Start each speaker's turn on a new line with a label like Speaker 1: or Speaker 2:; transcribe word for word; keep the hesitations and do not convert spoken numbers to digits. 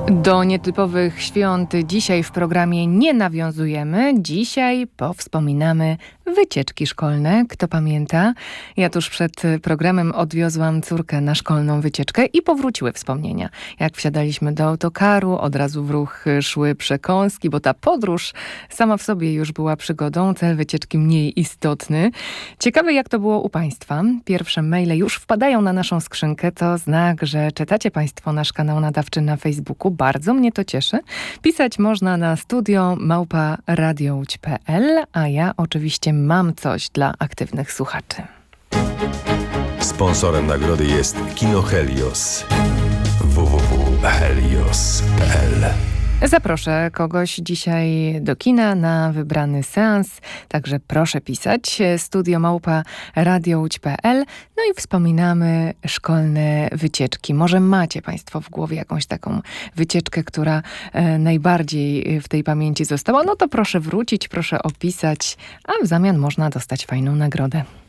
Speaker 1: Do nietypowych świąt dzisiaj w programie nie nawiązujemy. Dzisiaj powspominamy wycieczki szkolne. Kto pamięta? Ja tuż przed programem odwiozłam córkę na szkolną wycieczkę i powróciły wspomnienia. Jak wsiadaliśmy do autokaru, od razu w ruch szły przekąski, bo ta podróż sama w sobie już była przygodą, cel wycieczki mniej istotny. Ciekawe, jak to było u Państwa. Pierwsze maile już wpadają na naszą skrzynkę. To znak, że czytacie Państwo nasz kanał nadawczy na Facebooku. Bardzo mnie to cieszy. Pisać można na studio małpa radiołódź kropka pe el, a ja oczywiście mam coś dla aktywnych słuchaczy.
Speaker 2: Sponsorem nagrody jest Kino Helios. w w w kropka helios kropka pe el.
Speaker 1: Zaproszę kogoś dzisiaj do kina na wybrany seans, także proszę pisać studio małpa radiołódź kropka pe el. No i wspominamy szkolne wycieczki. Może macie Państwo w głowie jakąś taką wycieczkę, która e, najbardziej w tej pamięci została? No to proszę wrócić, proszę opisać, a w zamian można dostać fajną nagrodę.